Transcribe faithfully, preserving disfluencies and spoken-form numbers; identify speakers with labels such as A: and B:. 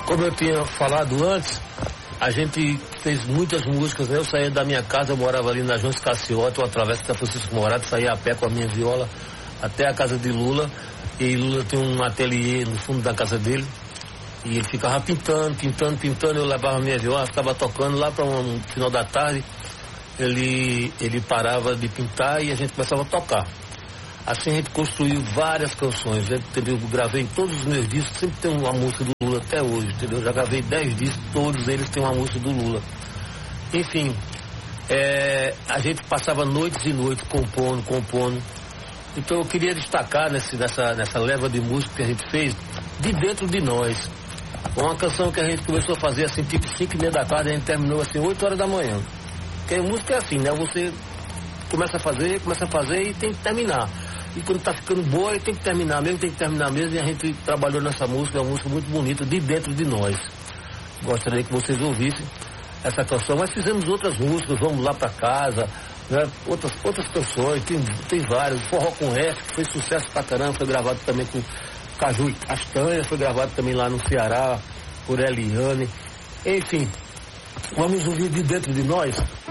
A: Como eu tinha falado antes, a gente fez muitas músicas, né? Eu saía da minha casa, eu morava ali na João Escaciotta, eu atravesso da Francisco Morato, saía a pé com a minha viola até a casa de Lula, e Lula tem um ateliê no fundo da casa dele, e ele ficava pintando, pintando, pintando, eu levava a minha viola, ficava tocando lá para um final da tarde, ele, ele parava de pintar e a gente começava a tocar. Assim a gente construiu várias canções, né? Entendeu? Eu gravei em todos os meus discos, sempre tem uma música do Lula até hoje, entendeu? Eu já gravei dez discos, todos eles têm uma música do Lula. Enfim, é, a gente passava noites e noites compondo, compondo. Então eu queria destacar nesse, nessa, nessa leva de música que a gente fez, De Dentro de Nós. Uma canção que a gente começou a fazer assim, tipo cinco e meia da tarde, a gente terminou assim, oito horas da manhã. Porque a música é assim, né? Você começa a fazer, começa a fazer e tem que terminar. E quando tá ficando boa, tem que terminar mesmo, tem que terminar mesmo. E a gente trabalhou nessa música, é uma música muito bonita, De Dentro de Nós. Gostaria que vocês ouvissem essa canção. Mas fizemos outras músicas, Vamos Lá Pra Casa, né? outras, outras canções, tem, tem várias. Forró com F, que foi sucesso pra caramba, foi gravado também com Caju e Castanha, foi gravado também lá no Ceará, por Eliane. Enfim, vamos ouvir De Dentro de Nós.